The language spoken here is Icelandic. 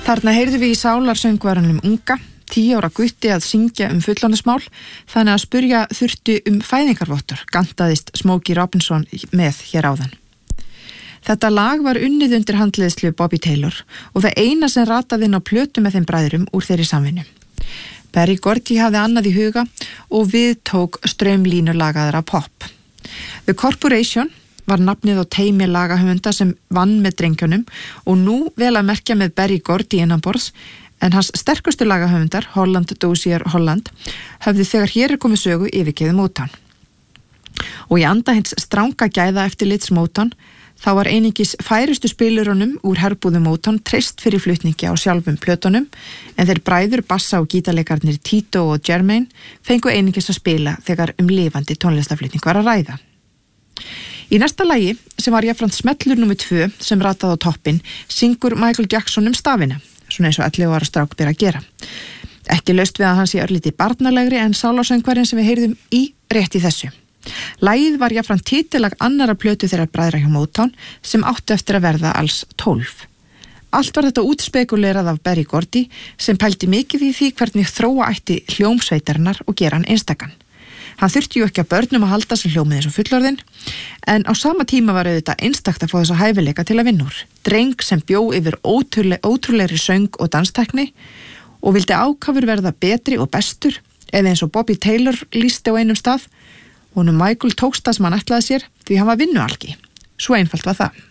Þarna heyrðum við í sálarsöngvaranum unga, 10 ára gutti að syngja fullorðinsmál, þannig að spurja þurfti fæðingarvottor, gantaðist Smokey Robinson með hér áðan. Þetta lag var unnið undir handleiðslu Bobby Taylor og það eina sem rataði inn á plötu með þeim bræðrum úr þeirri samvinnu. Berry Gordy hafði annað í huga og við tók straumlínulagaðra pop. The Corporation var nafnið á teymi lagahöfunda sem vann með drengjónum og nú vel að merkja með Berry Gordy innanborðs, en hans sterkustu lagahöfundar, Holland Dozier Holland, höfðu þegar hér komið sögu yfirgefið Motown. Og í anda hins stranga gæða eftirlits Motown, þá var einungis færustu spilurunum úr herbúðum Motown treyst fyrir flutningi á sjálfum plötunum, en þeir bræður, bassa og gítarleikarnir Tito og Jermaine fengu einungis að spila þegar lifandi tónlistaflutning var að ræða. Í næsta lagi, sem var jafnframt smellur númer 2 sem rataði á toppinn, syngur Michael Jackson stafina, svona eins og 11 ára strák ber að gera. Ekki laust við að hann sé örlítið barnalegri en sálarsöngvarinn sem við heyrðum í rétt í þessu. Lagið var jafnframt titilag annara plötu þeirra bræðra hjá Motown sem áttu eftir að verða alls 12. Allt var þetta útspekulerað af Berry Gordy sem pældi mikið í því hvernig þróa ætti hljómsveitarinnar og gera hann einstakann. Hann þurfti ekki að börnum að halda sig hljómið eins og fullorðinn, en á sama tíma var auðvitað einstakt að fá þessa hæfileika til að vinna úr. Dreng sem bjó yfir ótrúlegri söng og danstækni og vildi ákafur verða betri og bestur, eða eins og Bobby Taylor lýsti á einum stað, honum Michael tókst það sem hann ætlaði sér því hann var vinnualki. Svo einfalt var það.